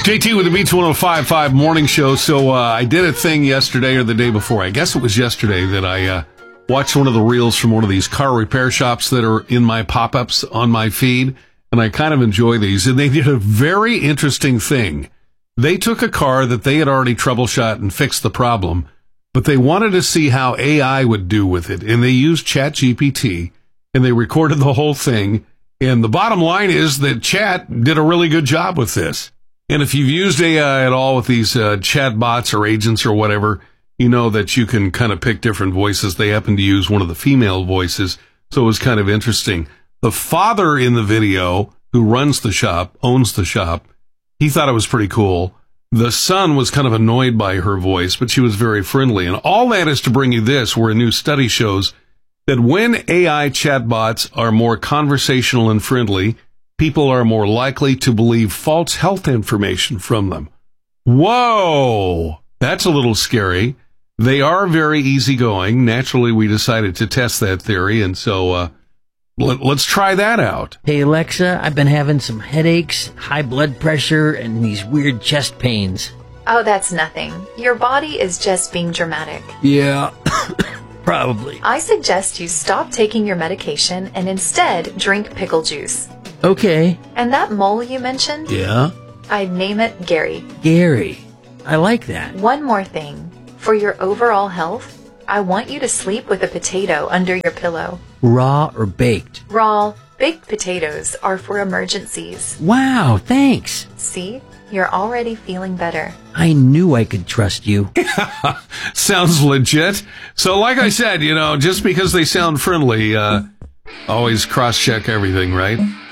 JT with the Beats 105.5 morning show. So I did a thing yesterday or the day before. I guess it was yesterday that I watched one of the reels from one of these car repair shops that are in my pop-ups on my feed. And I kind of enjoy these. And they did a very interesting thing. They took a car that they had already troubleshot and fixed the problem, but they wanted to see how AI would do with it. And they used ChatGPT, and they recorded the whole thing. And the bottom line is that Chat did a really good job with this. And if you've used AI at all with these chat bots or agents or whatever, you know that you can kind of pick different voices. They happen to use one of the female voices, so it was kind of interesting. The father in the video, who runs the shop, owns the shop, he thought it was pretty cool. The son was kind of annoyed by her voice, but she was very friendly. And all that is to bring you this, where a new study shows that when AI chatbots are more conversational and friendly, people are more likely to believe false health information from them. Whoa! That's a little scary. They are very easygoing. Naturally, we decided to test that theory, and so let's try that out. Hey, Alexa, I've been having some headaches, high blood pressure, and these weird chest pains. Oh, that's nothing. Your body is just being dramatic. Yeah, probably. I suggest you stop taking your medication and instead drink pickle juice. Okay. And that mole you mentioned? Yeah? I'd name it Gary. Gary. I like that. One more thing. For your overall health, I want you to sleep with a potato under your pillow. Raw or baked? Raw. Baked potatoes are for emergencies. Wow, thanks. See? You're already feeling better. I knew I could trust you. Sounds legit. So like I said, just because they sound friendly, always cross-check everything, right?